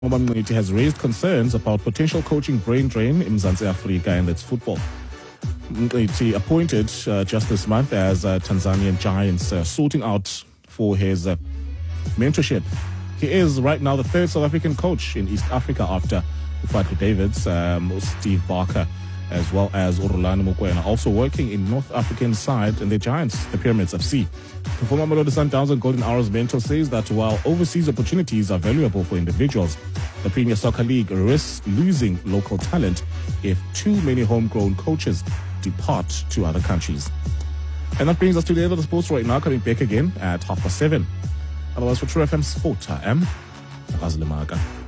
Mnciti has raised concerns about potential coaching brain drain in Mzansi Afrika and its football. Mnciti appointed just this month as Tanzanian Giants sorting out for his mentorship. He is right now the third South African coach in East Africa after Ufatu Davids, Steve Barker, as well as Orlando Mokoena, also working in North African side in the Giants, the Pyramids FC. The former Mamelodi Sundowns and Golden Arrows mentor says that while overseas opportunities are valuable for individuals, the Premier Soccer League risks losing local talent if too many homegrown coaches depart to other countries. And that brings us to the end of the sports right now, coming back again at 7:30. Otherwise, for True FM Sport, I am Razli Maga.